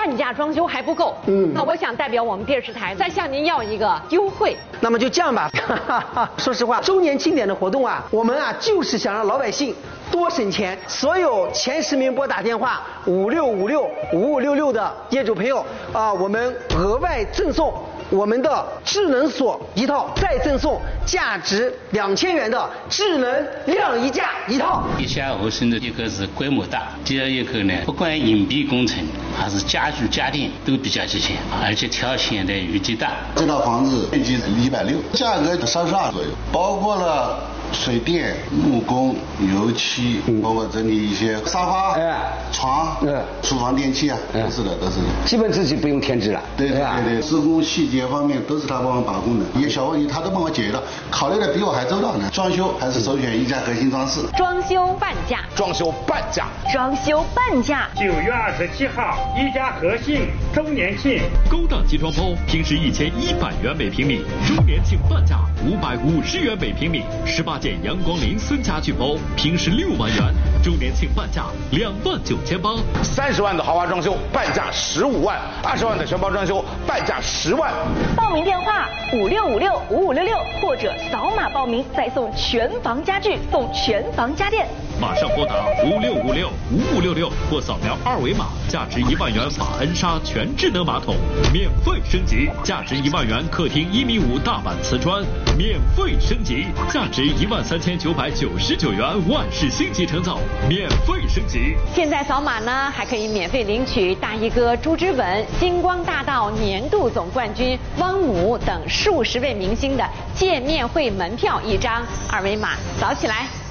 半价装修还不够，那我想代表我们电视台再向您要一个优惠。 那么就这样吧，说实话，周年庆典的活动啊，我们啊就是想让老百姓多省钱。所有前10名拨打电话56565566的业主朋友啊，我们额外赠送我们的智能锁一套，再赠送价值2000元的智能晾衣架一套。 地下合成的一个是规模大，第二一个呢，不管隐蔽工程还是家具家电都比较齐全，而且条线的余地大。 这套房子面积160，价格32左右，包括了水电、木工、油漆，包括整理一些沙发、床、厨房电器啊，都是的。 基本自己不用添置了。 对，施工细节方面都是他帮我把控的，一些小问题他都帮我解决了，考虑的比我还周到呢。装修还是首选一家核心装饰。 装修半价。 装修半价。 装修半价。 9月27号，一家核心周年庆， 高档集装包平时1100元每平米，周年庆半价550元每平米。18件阳光林森家具包平时6万元，周年庆半价29800。 30万的豪华装修半价15万，20万的全包装修半价10万。 报名电话56565566，或者扫码报名，再送全房家具，送全房家电。 马上拨打56565566，或扫描2维码，价值1万元法恩莎全智能马桶免费升级，价值1万元客厅1.5米大板瓷砖免费升级，价值13999元万氏星级承造免费升级。 现在扫码呢，还可以免费领取大衣哥朱之文、星光大道年度总冠军汪姆等数十位明星的见面会门票1张，2维码扫起来。